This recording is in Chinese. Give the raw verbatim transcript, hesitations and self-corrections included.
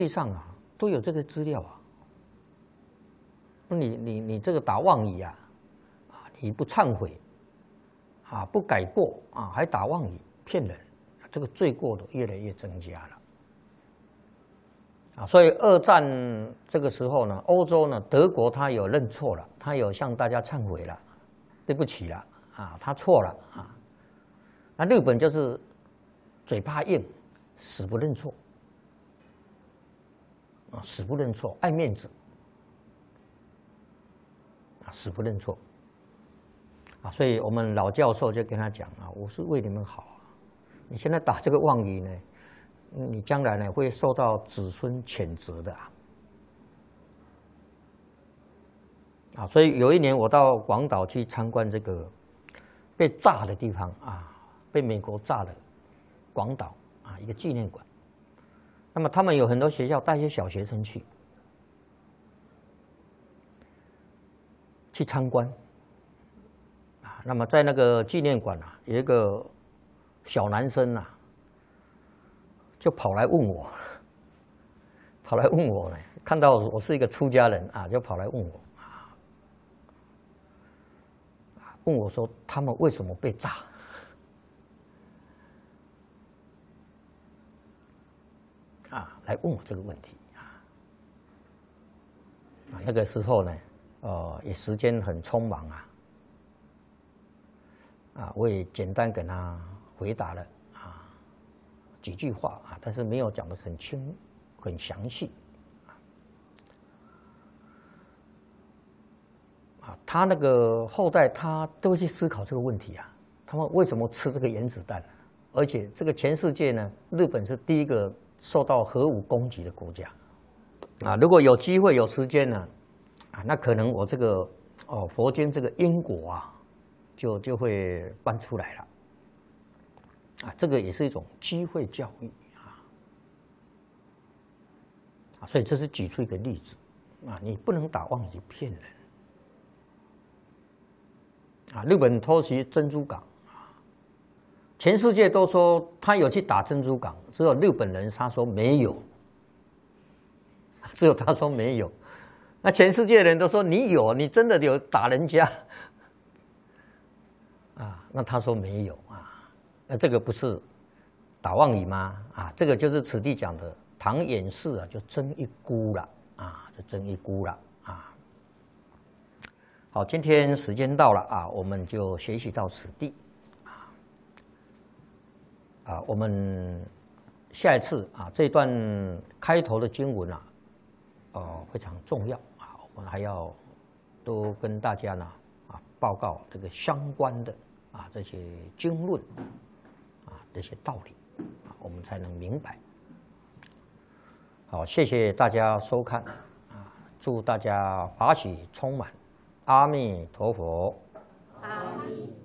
地上啊都有这个资料啊。你你你这个打妄语啊，啊你不忏悔，啊不改过啊，还打妄语骗人，这个罪过的越来越增加了。啊，所以二战这个时候呢，欧洲呢，德国他有认错了，他有向大家忏悔了，对不起了啊，他错了啊。那日本就是嘴巴硬，死不认错啊，死不认错，爱面子啊，死不认错啊。所以我们老教授就跟他讲啊，我是为你们好啊，你现在打这个妄语呢，你将来呢会受到子孙谴责的啊！啊，所以有一年我到广岛去参观这个被炸的地方啊，被美国炸的广岛啊一个纪念馆。那么他们有很多学校带一些小学生去去参观啊。那么在那个纪念馆啊，有一个小男生啊。就跑来问我，跑来问我呢，看到我是一个出家人啊，就跑来问我啊，问我说他们为什么被炸？啊，来问我这个问题啊。啊，那个时候呢，呃，也时间很匆忙啊，啊，我也简单给他回答了。几句话啊，但是没有讲得很清、很详细啊。他那个后代，他都会去思考这个问题啊。他们为什么吃这个原子弹？而且这个全世界呢，日本是第一个受到核武攻击的国家啊。如果有机会、有时间呢，啊，那可能我这个哦佛经这个因果啊，就就会搬出来了。啊，这个也是一种机会教育啊，啊，所以这是举出一个例子啊，你不能打妄语骗人啊。日本偷袭珍珠港啊，全世界都说他有去打珍珠港，只有日本人他说没有，只有他说没有，那全世界的人都说你有，你真的有打人家啊，那他说没有啊。那这个不是打妄语吗？啊，这个就是此地讲的唐掩饰啊，就争一孤了啊，就争一孤了啊。好，今天时间到了啊，我们就学习到此地啊。啊，我们下一次啊，这段开头的经文啊，哦，非常重要啊，我们还要都跟大家呢啊报告这个相关的啊这些经论。这些道理，我们才能明白。好，谢谢大家收看，啊，祝大家法喜充满，阿弥陀佛。阿弥。